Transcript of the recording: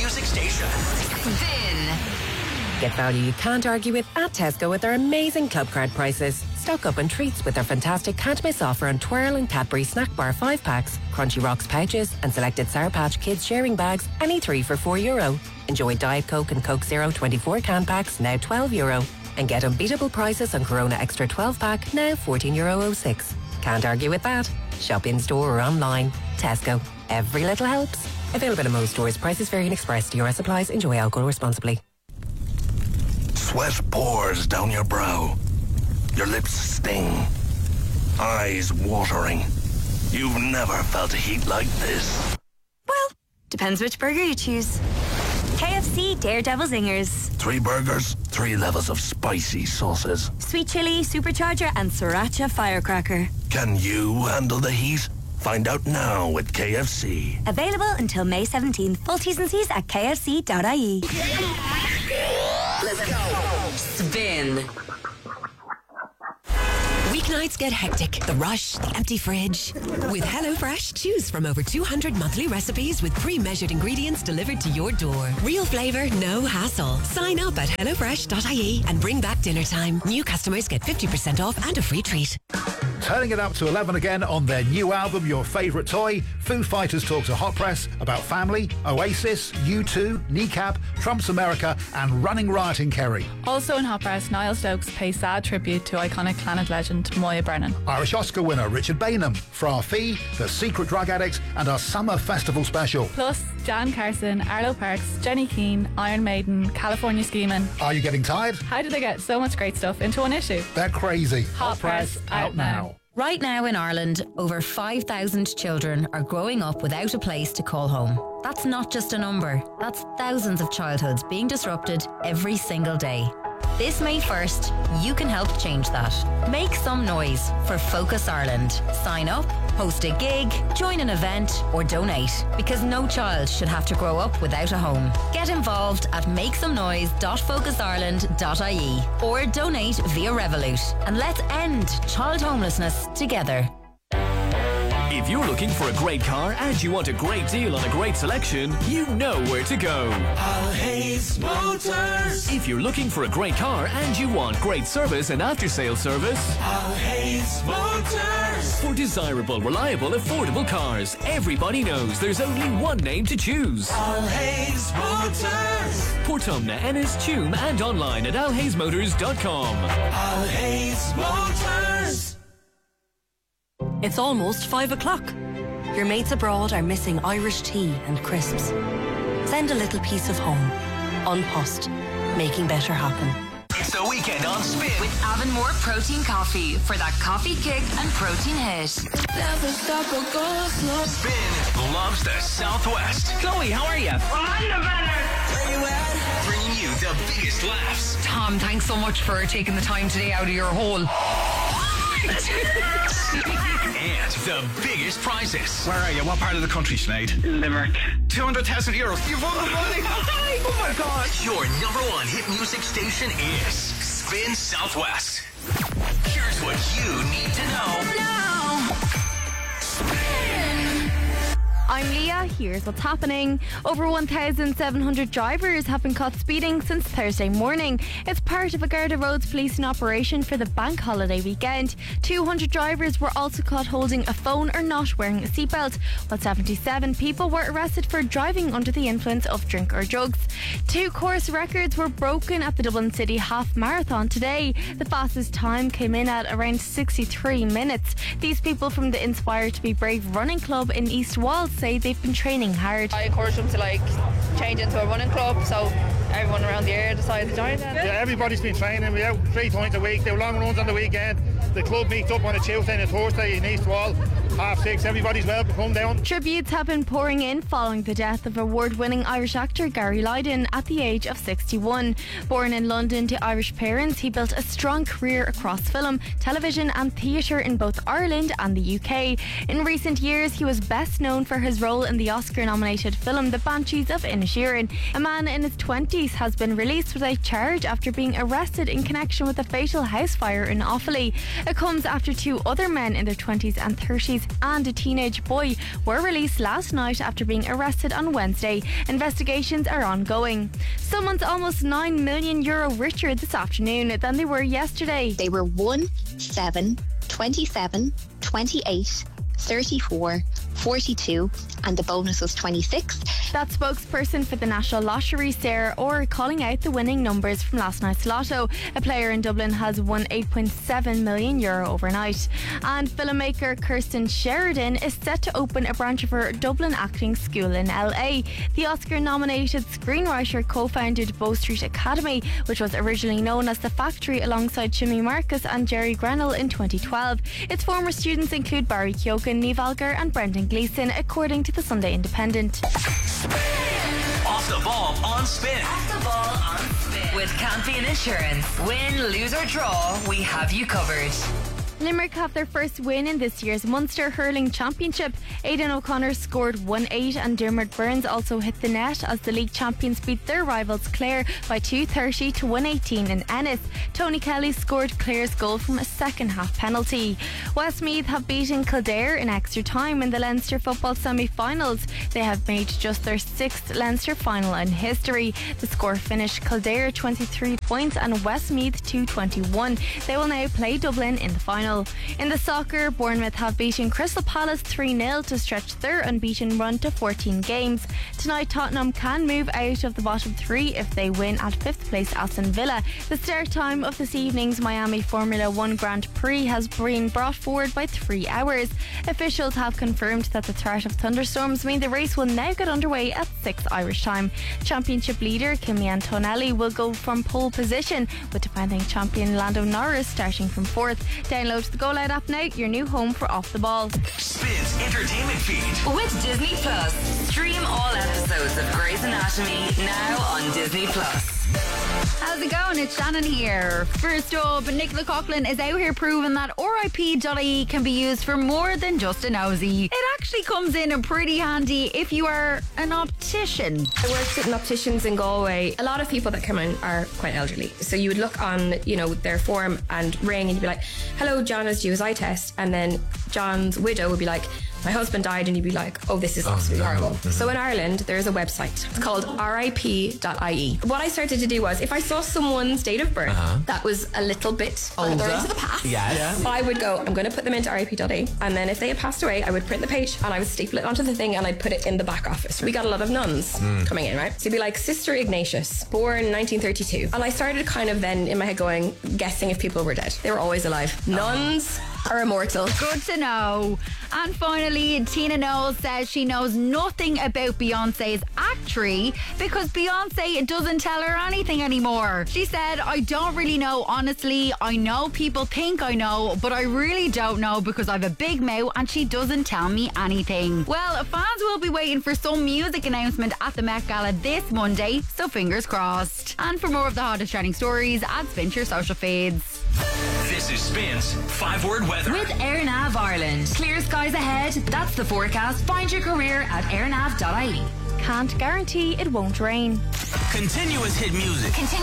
music station. Spin. Get value you can't argue with at Tesco with their amazing club card prices. Stock up on treats with their fantastic can't miss offer on Twirl and Cadbury Snack Bar 5 packs, Crunchy Rocks pouches and selected Sour Patch Kids sharing bags, any 3 for €4. Enjoy Diet Coke and Coke Zero 24 can packs, now €12. And get unbeatable prices on Corona Extra 12 pack, now €14.06. Can't argue with that. Shop in store or online. Tesco. Every little helps. Available in most stores. Prices vary and express to your supplies. Enjoy alcohol responsibly. Sweat pours down your brow. Your lips sting. Eyes watering. You've never felt heat like this. Well, depends which burger you choose. KFC Daredevil Zingers. 3 burgers, 3 levels of spicy sauces. Sweet chili, supercharger and sriracha firecracker. Can you handle the heat? Find out now at KFC. Available until May 17th. Full T's and C's at kfc.ie. Let's go. Spin. Weeknights get hectic. The rush, the empty fridge. With HelloFresh, choose from over 200 monthly recipes with pre-measured ingredients delivered to your door. Real flavour, no hassle. Sign up at hellofresh.ie and bring back dinner time. New customers get 50% off and a free treat. Turning it up to 11 again on their new album, Your Favourite Toy. Foo Fighters talk to Hot Press about family, Oasis, U2, Kneecap, Trump's America and Running Riot in Kerry. Also in Hot Press, Niall Stokes pays sad tribute to iconic Planet legend Moya Brennan. Irish Oscar winner Richard Bainham, Fra Fee, The Secret Drug Addicts and our Summer Festival special. Plus, Jan Carson, Arlo Parks, Jenny Keane, Iron Maiden, California Schemin'. Are you getting tired? How did they get so much great stuff into one issue? They're crazy. Hot Press, out now. Right now in Ireland, over 5,000 children are growing up without a place to call home. That's not just a number. That's thousands of childhoods being disrupted every single day. This May 1st, you can help change that. Make some noise for Focus Ireland. Sign up, host a gig, join an event, or donate, because no child should have to grow up without a home. Get involved at makesomenoise.focusireland.ie or donate via Revolut. And let's end child homelessness together. If you're looking for a great car and you want a great deal on a great selection, you know where to go. Alhays Motors. If you're looking for a great car and you want great service and after-sales service, Alhays Motors. For desirable, reliable, affordable cars, everybody knows there's only one name to choose. Alhays Motors. Portumna, Ennis, Tuam and online at alhaysmotors.com. Alhays Motors. It's almost 5 o'clock. Your mates abroad are missing Irish tea and crisps. Send a little piece of home. On Post. Making better happen. It's the weekend on Spin. With Avonmore Protein Coffee for that coffee kick and protein hit. Spin loves the Southwest. Chloe, how are you? Bringing you the biggest laughs. Tom, thanks so much for taking the time today out of your hole. And the biggest prizes. Where are you? What part of the country, Sinead? Limerick. €200,000. You've won the money. Oh my God. Your number one hit music station is Spin Southwest. Here's what you need to know now. I'm Leah, here's what's happening. Over 1,700 drivers have been caught speeding since Thursday morning. It's part of a Garda Roads policing operation for the bank holiday weekend. 200 drivers were also caught holding a phone or not wearing a seatbelt, while 77 people were arrested for driving under the influence of drink or drugs. 2 course records were broken at the Dublin City Half Marathon today. The fastest time came in at around 63 minutes. These people from the Inspire to Be Brave running club in East Walls say they've been training hard. I encourage them to change into a running club, so everyone around the area decided to join them. Yeah, everybody's been training. We're out 3 times a week, do long runs on the weekend. The club meets up on a Tuesday and a Thursday in East Wall, 6:30. Everybody's welcome to come down. Tributes have been pouring in following the death of award-winning Irish actor Gary Lydon at the age of 61. Born in London to Irish parents, he built a strong career across film, television and theatre in both Ireland and the UK. In recent years, he was best known for his role in the Oscar-nominated film The Banshees of Inisherin. A man in his 20s has been released without charge after being arrested in connection with a fatal house fire in Offaly. It comes after 2 other men in their 20s and 30s and a teenage boy were released last night after being arrested on Wednesday. Investigations are ongoing. Someone's almost €9 million richer this afternoon than they were yesterday. They were 1, 7, 27, 28, 34, 42, and the bonus was 26. That spokesperson for the National Lottery, Sarah Orr, calling out the winning numbers from last night's lotto. A player in Dublin has won €8.7 million overnight. And filmmaker Kirsten Sheridan is set to open a branch of her Dublin acting school in LA. The Oscar-nominated screenwriter co-founded Bow Street Academy, which was originally known as The Factory, alongside Jimmy Marcus and Jerry Grenell in 2012. Its former students include Barry Keoghan, Niamh Algar and Brendan Gleeson, according to the Sunday Independent. Off the ball on Spin. Off the ball on Spin. With Campion Insurance. Win, lose or draw, we have you covered. Limerick have their first win in this year's Munster Hurling Championship. Aidan O'Connor scored 1-8 and Dermot Burns also hit the net as the league champions beat their rivals Clare by 230 to 118 in Ennis. Tony Kelly scored Clare's goal from a second half penalty. Westmeath have beaten Kildare in extra time in the Leinster football semi-finals. They have made just their 6th Leinster final in history. The score finished Kildare 23 points and Westmeath 221. They will now play Dublin in the final. In the soccer, Bournemouth have beaten Crystal Palace 3-0 to stretch their unbeaten run to 14 games. Tonight, Tottenham can move out of the bottom 3 if they win at 5th place Aston Villa. The start time of this evening's Miami Formula 1 Grand Prix has been brought forward by 3 hours. Officials have confirmed that the threat of thunderstorms mean the race will now get underway at 6 Irish time. Championship leader Kimi Antonelli will go from pole position, with defending champion Lando Norris starting from 4th. Download the Go Loud app now, your new home for Off the Ball. Spin's entertainment feed. With Disney Plus. Stream all episodes of Grey's Anatomy now on Disney Plus. How's it going? It's Shannon here. First up, Nicola Coughlan is out here proving that RIP.ie can be used for more than just a nosy. It actually comes in pretty handy if you are an optician. I worked at an opticians in Galway. A lot of people that come in are quite elderly. So you would look on, their form and ring and you'd be like, hello, John is due his eye test. And then John's widow would be like, my husband died, and you'd be like, oh, this is absolutely horrible. Mm-hmm. So in Ireland, there's a website. It's called RIP.ie. What I started to do was, if I saw someone's date of birth that was a little bit further into the past, I would go, I'm going to put them into RIP.ie, and then if they had passed away, I would print the page and I would staple it onto the thing and I'd put it in the back office. We got a lot of nuns coming in, right? So it'd be like, Sister Ignatius, born 1932. And I started kind of then in my head going, guessing if people were dead. They were always alive. Nuns are immortal. Good to know. And finally, Tina Knowles says she knows nothing about Beyonce's act tree because Beyonce doesn't tell her anything anymore. She said, I don't really know, honestly. I know people think I know, but I really don't know because I have a big mouth and she doesn't tell me anything. Well, fans will be waiting for some music announcement at the Met Gala this Monday, so fingers crossed. And for more of the hottest trending stories, add Spin to your social feeds. This is Spin's 5-word weather. With AirNav Ireland. Clear skies ahead. That's the forecast. Find your career at airnav.ie. Can't guarantee it won't rain. Continuous hit music.